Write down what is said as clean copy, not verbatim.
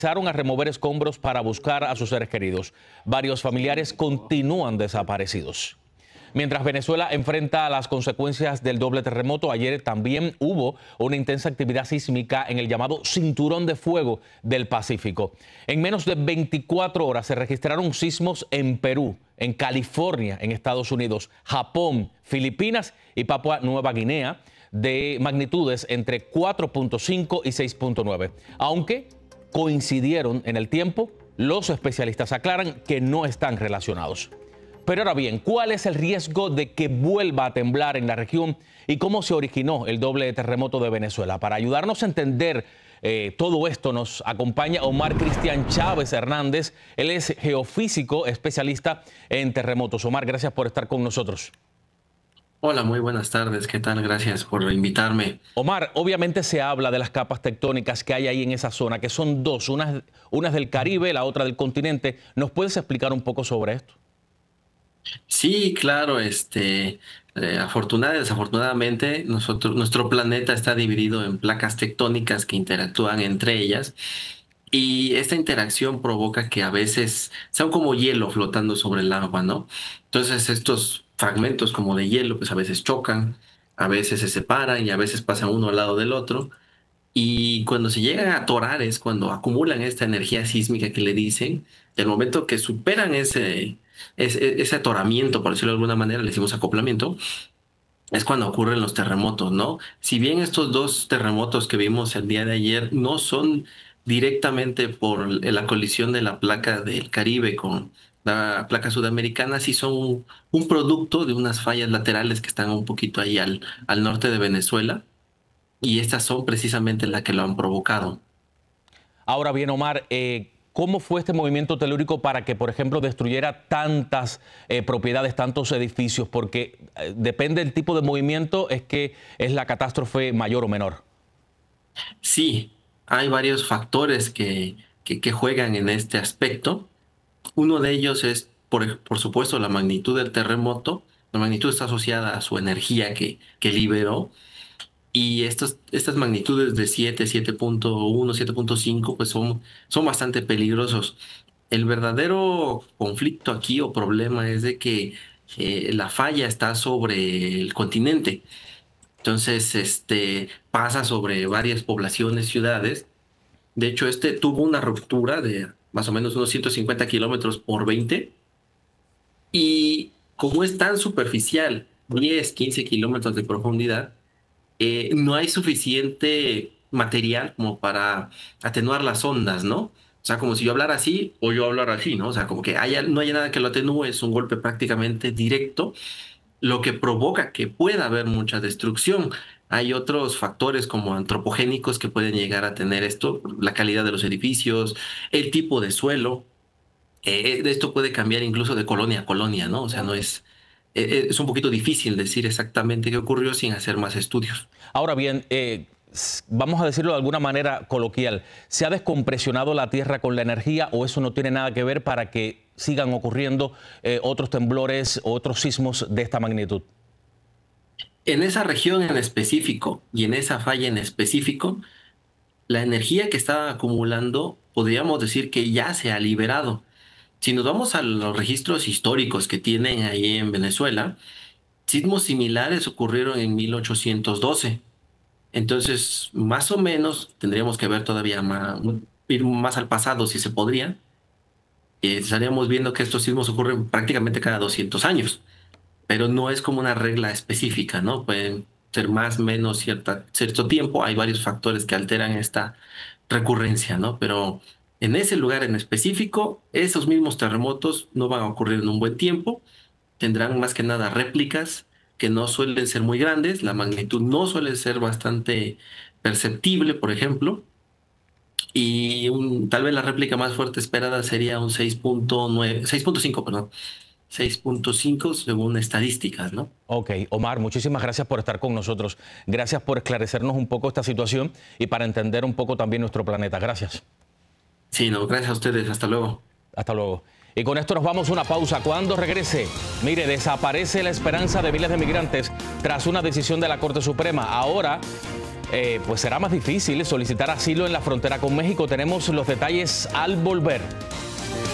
Comenzaron a remover escombros para buscar a sus seres queridos. Varios familiares continúan desaparecidos. Mientras Venezuela enfrenta las consecuencias del doble terremoto, ayer también hubo una intensa actividad sísmica en el llamado Cinturón de Fuego del Pacífico. En menos de 24 horas se registraron sismos en Perú, en California, en Estados Unidos, Japón, Filipinas y Papua Nueva Guinea, de magnitudes entre 4.5 y 6.9. Aunque coincidieron en el tiempo, los especialistas aclaran que no están relacionados. Pero ahora bien, ¿cuál es el riesgo de que vuelva a temblar en la región y cómo se originó el doble terremoto de Venezuela? Para ayudarnos a entender todo esto nos acompaña Omar Cristian Chávez Hernández. Él es geofísico especialista en terremotos. Omar, gracias por estar con nosotros. Hola, muy buenas tardes. ¿Qué tal? Gracias por invitarme. Omar, obviamente se habla de las capas tectónicas que hay ahí en esa zona, que son dos, unas del Caribe, la otra del continente. ¿Nos puedes explicar un poco sobre esto? Sí, claro, desafortunadamente, nuestro planeta está dividido en placas tectónicas que interactúan entre ellas y esta interacción provoca que a veces sean como hielo flotando sobre el agua, ¿no? Entonces estos fragmentos como de hielo, pues a veces chocan, a veces se separan y a veces pasan uno al lado del otro. Y cuando se llegan a atorar es cuando acumulan esta energía sísmica que le dicen, y al momento que superan ese atoramiento, por decirlo de alguna manera, le decimos acoplamiento, es cuando ocurren los terremotos, ¿no? Si bien estos dos terremotos que vimos el día de ayer no son directamente por la colisión de la placa del Caribe con la placa sudamericana, sí son un producto de unas fallas laterales que están un poquito ahí al norte de Venezuela y estas son precisamente las que lo han provocado. Ahora bien, Omar, ¿cómo fue este movimiento telúrico para que, por ejemplo, destruyera tantas propiedades, tantos edificios? Porque depende del tipo de movimiento, es que es la catástrofe mayor o menor. Sí, hay varios factores que juegan en este aspecto. Uno de ellos es, por supuesto, la magnitud del terremoto. La magnitud está asociada a su energía que liberó. Y estas magnitudes de 7.1, 7.5, pues son bastante peligrosos. El verdadero conflicto aquí o problema es de que la falla está sobre el continente. Entonces, pasa sobre varias poblaciones, ciudades. De hecho, este tuvo una ruptura de más o menos unos 150 kilómetros por 20. Y como es tan superficial, 10, 15 kilómetros de profundidad, no hay suficiente material como para atenuar las ondas, ¿no? O sea, como si yo hablara así o yo hablara así, ¿no? O sea, como que no haya nada que lo atenúe, es un golpe prácticamente directo, lo que provoca que pueda haber mucha destrucción. Hay otros factores como antropogénicos que pueden llegar a tener esto, la calidad de los edificios, el tipo de suelo. Esto puede cambiar incluso de colonia a colonia, ¿no? O sea, no es un poquito difícil decir exactamente qué ocurrió sin hacer más estudios. Ahora bien, vamos a decirlo de alguna manera coloquial, ¿se ha descompresionado la Tierra con la energía o eso no tiene nada que ver para que sigan ocurriendo otros temblores o otros sismos de esta magnitud? En esa región en específico y en esa falla en específico, la energía que estaba acumulando, podríamos decir que ya se ha liberado. Si nos vamos a los registros históricos que tienen ahí en Venezuela, sismos similares ocurrieron en 1812. Entonces, más o menos, tendríamos que ver todavía más, ir más al pasado si se podría. Estaríamos viendo que estos sismos ocurren prácticamente cada 200 años, pero no es como una regla específica, ¿no? Pueden ser más, menos cierto tiempo. Hay varios factores que alteran esta recurrencia, ¿no? Pero en ese lugar en específico, esos mismos terremotos no van a ocurrir en un buen tiempo. Tendrán más que nada réplicas que no suelen ser muy grandes. La magnitud no suele ser bastante perceptible, por ejemplo. Y tal vez la réplica más fuerte esperada sería un 6.9, 6.5, perdón. 6.5 según estadísticas, ¿no? Ok, Omar, muchísimas gracias por estar con nosotros. Gracias por esclarecernos un poco esta situación y para entender un poco también nuestro planeta. Gracias. Sí, no, gracias a ustedes. Hasta luego. Hasta luego. Y con esto nos vamos a una pausa. Cuando regrese, mire, desaparece la esperanza de miles de migrantes tras una decisión de la Corte Suprema. Ahora, pues será más difícil solicitar asilo en la frontera con México. Tenemos los detalles al volver.